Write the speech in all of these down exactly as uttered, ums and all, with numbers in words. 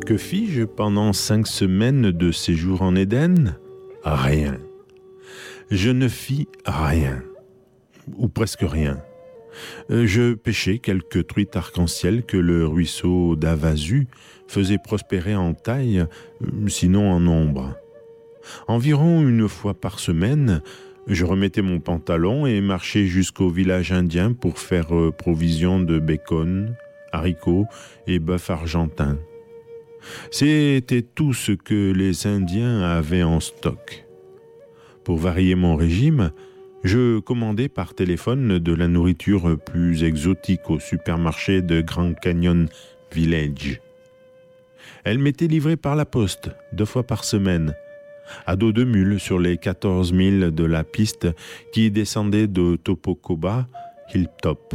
Que fis-je pendant cinq semaines de séjour en Éden ? Rien. Je ne fis rien, ou presque rien. Je pêchai quelques truites arc-en-ciel que le ruisseau d'Avazu faisait prospérer en taille, sinon en nombre. Environ une fois par semaine, je remettais mon pantalon et marchais jusqu'au village indien pour faire provision de bacon, haricots et bœuf argentin. C'était tout ce que les Indiens avaient en stock. Pour varier mon régime, je commandais par téléphone de la nourriture plus exotique au supermarché de Grand Canyon Village. Elle m'était livrée par la poste, deux fois par semaine, à dos de mule sur les quatorze milles de la piste qui descendait de Topokoba Hilltop.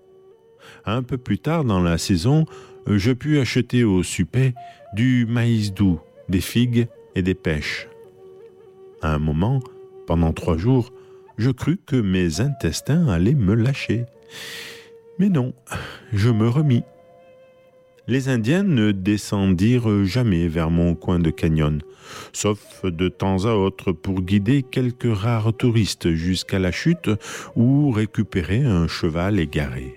Un peu plus tard dans la saison, je pus acheter au super du maïs doux, des figues et des pêches. À un moment, pendant trois jours, je crus que mes intestins allaient me lâcher. Mais non, je me remis. Les Indiens ne descendirent jamais vers mon coin de canyon, sauf de temps à autre pour guider quelques rares touristes jusqu'à la chute ou récupérer un cheval égaré.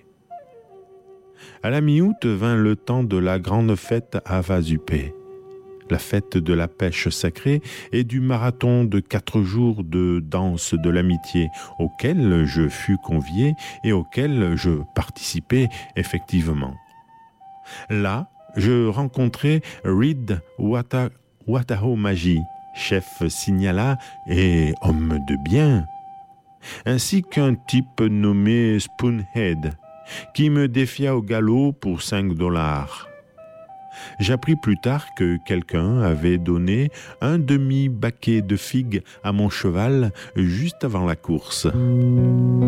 À la mi-août vint le temps de la grande fête à Avazupé, la fête de la pêche sacrée et du marathon de quatre jours de danse de l'amitié auquel je fus convié et auquel je participais effectivement. Là, je rencontrai Reed Wata, Watahomaji, chef Signala et homme de bien, ainsi qu'un type nommé Spoonhead, qui me défia au galop pour cinq dollars. J'appris plus tard que quelqu'un avait donné un demi-baquet de figues à mon cheval juste avant la course.